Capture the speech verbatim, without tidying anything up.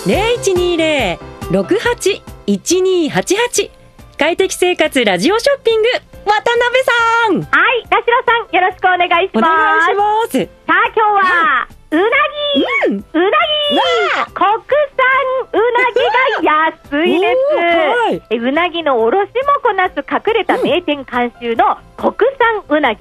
ゼロいちにゼロ ろくはち いちにはちはち。快適生活ラジオショッピング、渡辺さん。 はい、田代さん、よろしくお願いします。 お願いします。 さあ、今日は、うなぎ、うん、うなぎ、国産うなぎが安いです。はい、うなぎの卸もこなす隠れた名店監修の国産うなぎ